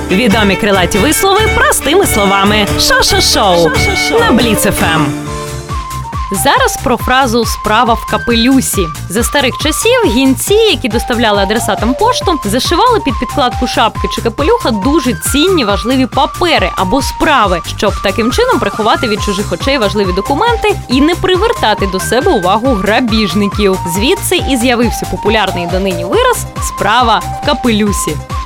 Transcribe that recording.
Відомі крилаті вислови простими словами. Шо-шо-шоу на Бліц ФМ. Зараз про фразу «справа в капелюсі». За старих часів гінці, які доставляли адресатам пошту, зашивали під підкладку шапки чи капелюха дуже цінні важливі папери або справи, щоб таким чином приховати від чужих очей важливі документи і не привертати до себе увагу грабіжників. Звідси і з'явився популярний донині вираз «справа в капелюсі».